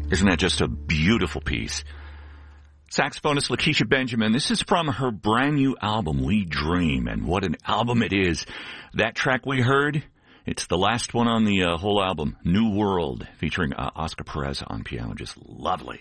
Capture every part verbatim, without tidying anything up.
Isn't that just a beautiful piece? Saxophonist Lakeisha Benjamin. This is from her brand new album, We Dream. And what an album it is. That track we heard, it's the last one on the uh, whole album, New World, featuring uh, Oscar Perez on piano. Just lovely.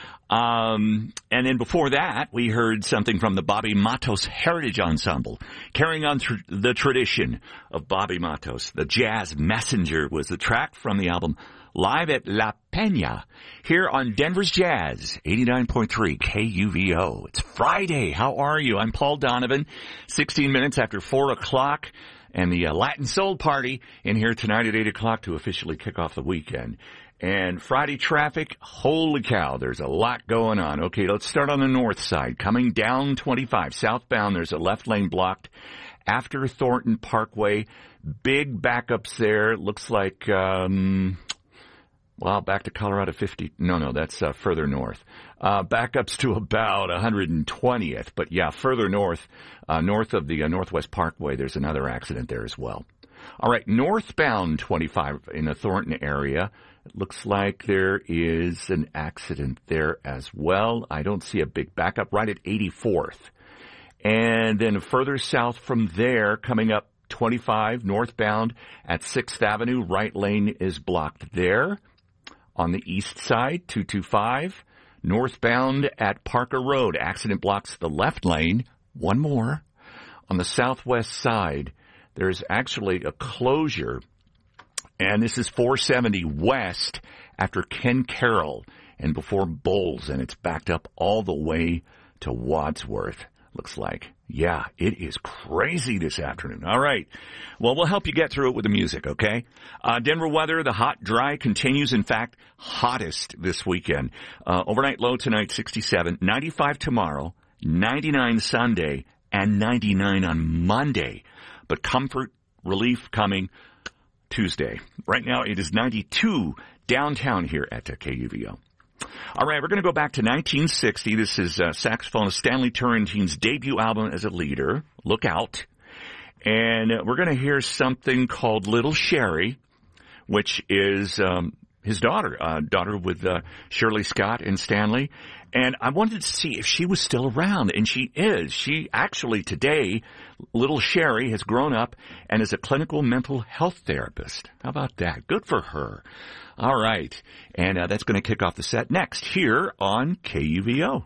Um, and then before that, we heard something from the Bobby Matos Heritage Ensemble, carrying on tr- the tradition of Bobby Matos. The Jazz Messenger was the track from the album Live at La Peña, here on Denver's Jazz, eighty-nine point three K U V O. It's Friday. How are you? I'm Paul Donovan, sixteen minutes after four o'clock, and the uh, Latin Soul Party in here tonight at eight o'clock to officially kick off the weekend. And Friday traffic, holy cow, there's a lot going on. Okay, let's start on the north side. Coming down twenty-five, southbound, there's a left lane blocked after Thornton Parkway. Big backups there. Looks like... um Well, back to Colorado fifty. No, no, that's uh, further north. Uh, backups to about one hundred twentieth. But yeah, further north, uh, north of the uh, Northwest Parkway, there's another accident there as well. All right, northbound twenty-five in the Thornton area. It looks like there is an accident there as well. I don't see a big backup right at eighty-fourth. And then further south from there, coming up twenty-five northbound at sixth Avenue, right lane is blocked there. On the east side, two twenty-five, northbound at Parker Road. Accident blocks the left lane. One more. On the southwest side, there's actually a closure, and this is four seventy west after Ken Carroll and before Bowles, and it's backed up all the way to Wadsworth, looks like. Yeah, it is crazy this afternoon. All right. Well, we'll help you get through it with the music, okay? Uh, Denver weather, the hot, dry continues. In fact, hottest this weekend. Uh, overnight low tonight, sixty-seven, ninety-five tomorrow, ninety-nine Sunday, and ninety-nine on Monday. But comfort relief coming Tuesday. Right now, it is ninety-two downtown here at uh, K U V O. All right, we're going to go back to nineteen sixty. This is uh, saxophonist Stanley Turrentine's debut album as a leader. Look out. And uh, we're going to hear something called Little Sherry, which is um, his daughter, uh, daughter with uh, Shirley Scott and Stanley. And I wanted to see if she was still around, and she is. She actually today, Little Sherry, has grown up and is a clinical mental health therapist. How about that? Good for her. All right. And uh, that's going to kick off the set next here on K U V O.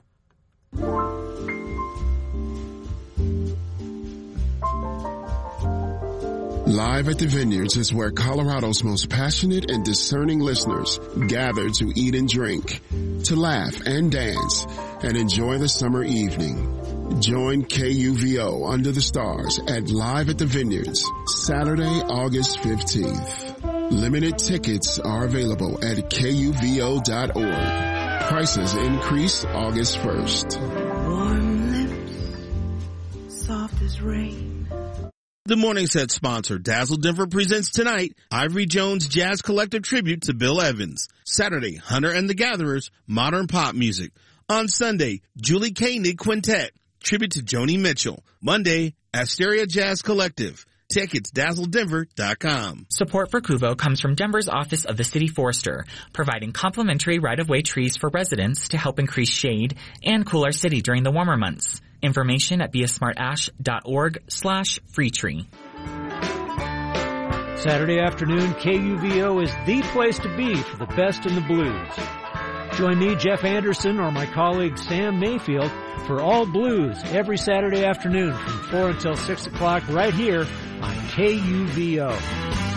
Live at the Vineyards is where Colorado's most passionate and discerning listeners gather to eat and drink, to laugh and dance, and enjoy the summer evening. Join K U V O Under the Stars at Live at the Vineyards, Saturday, August fifteenth. Limited tickets are available at K U V O dot org. Prices increase August first. Warm lips, soft as rain. The Morning Set sponsor, Dazzle Denver, presents tonight Ivory Jones Jazz Collective Tribute to Bill Evans. Saturday, Hunter and the Gatherers, Modern Pop Music. On Sunday, Julie Koenig Quintet, Tribute to Joni Mitchell. Monday, Asteria Jazz Collective. Tickets, dazzle denver dot com. Support for Kuvo comes from Denver's Office of the City Forester, providing complimentary right-of-way trees for residents to help increase shade and cool our city during the warmer months. Information at beasmartash.org slash free tree. Saturday afternoon, K U V O is the place to be for the best in the blues. Join me, Jeff Anderson, or my colleague Sam Mayfield for All Blues every Saturday afternoon from four until six o'clock right here on K U V O.